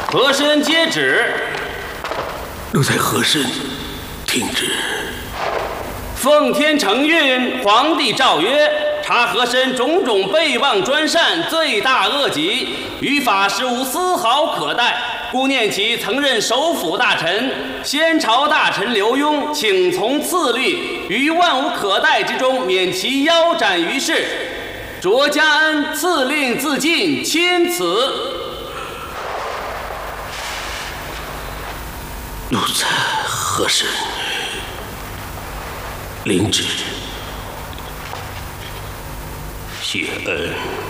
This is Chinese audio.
和珅接旨。 奴才和珅听旨。 奉天承运，皇帝诏曰：查和珅种种悖妄专擅，罪大恶极，于法实无丝毫可待。故念其曾任首辅大臣，先朝大臣刘墉，请从次律，于万无可待之中，免其腰斩于市。卓嘉恩赐令自尽，钦此。 奴才和珅领旨。谢恩。